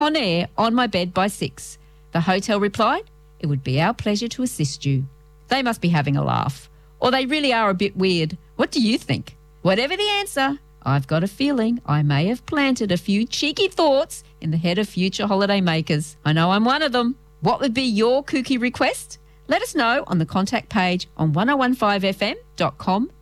on air on my bed by 6. The hotel replied, "It would be our pleasure to assist you." They must be having a laugh. Or they really are a bit weird. What do you think? Whatever the answer, I've got a feeling I may have planted a few cheeky thoughts in the head of future holiday makers. I know I'm one of them. What would be your kooky request? Let us know on the contact page on 1015fm.com.au.